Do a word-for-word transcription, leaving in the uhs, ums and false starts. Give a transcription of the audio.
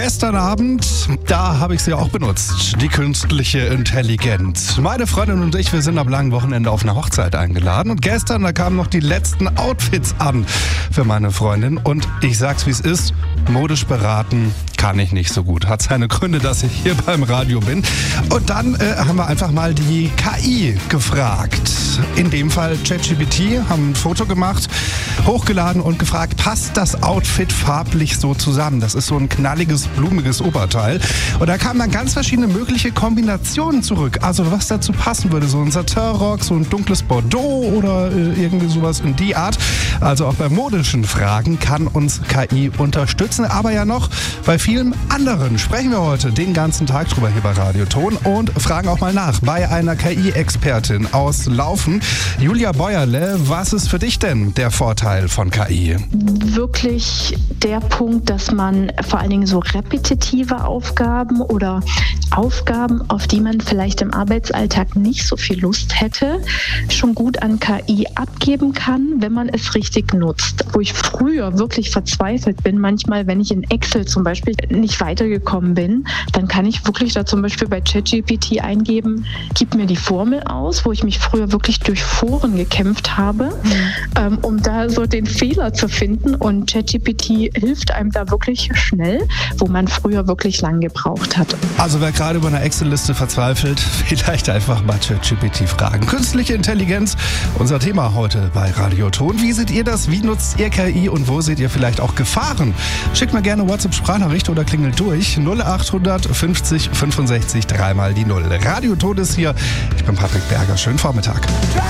gestern Abend, da habe ich sie auch benutzt, die künstliche Intelligenz. Meine Freundin und ich, wir sind am langen Wochenende auf eine Hochzeit eingeladen und gestern, da kamen noch die letzten Outfits an für meine Freundin und ich sag's wie es ist, modisch beraten kann ich nicht so gut. Hat seine Gründe, dass ich hier beim Radio bin. Und dann äh, haben wir einfach mal die K I gefragt. In dem Fall ChatGPT, haben ein Foto gemacht, hochgeladen und gefragt, passt das Outfit farblich so zusammen? Das ist so ein knalliges, blumiges Oberteil. Und da kamen dann ganz verschiedene mögliche Kombinationen zurück. Also was dazu passen würde, so ein Satinrock, so ein dunkles Bordeaux oder äh, irgendwie sowas in die Art. Also auch bei modischen Fragen kann uns K I unterstützen. Aber ja noch bei vielen anderen sprechen wir heute den ganzen Tag drüber hier bei Radio Ton und fragen auch mal nach bei einer K I-Expertin aus Laufen. Julia Bäuerle, was ist für dich denn der Vorteil von K I? Wirklich der Punkt, dass man vor allen Dingen so repetitive Aufgaben oder Aufgaben, auf die man vielleicht im Arbeitsalltag nicht so viel Lust hätte, schon gut an K I abgeben kann, wenn man es richtig nutzt. Wo ich früher wirklich verzweifelt bin, manchmal, wenn ich in Excel zum Beispiel nicht weitergekommen bin, dann kann ich wirklich da zum Beispiel bei ChatGPT eingeben, gib mir die Formel aus, wo ich mich früher wirklich durch Foren gekämpft habe, mhm. ähm, um da so den Fehler zu finden, und ChatGPT hilft einem da wirklich schnell, wo man früher wirklich lang gebraucht hat. Also wer gerade über eine Excel-Liste verzweifelt, vielleicht einfach mal ChatGPT fragen. Künstliche Intelligenz, unser Thema heute bei Radio Ton. Wie seht ihr das? Wie nutzt ihr K I und wo seht ihr vielleicht auch Gefahren? Schickt mir gerne WhatsApp-Sprachnachricht oder klingelt durch. null achthundert fünfzig fünfundsechzig dreimal die Null. Radio Ton ist hier. Ich bin Patrick Berger. Schönen Vormittag.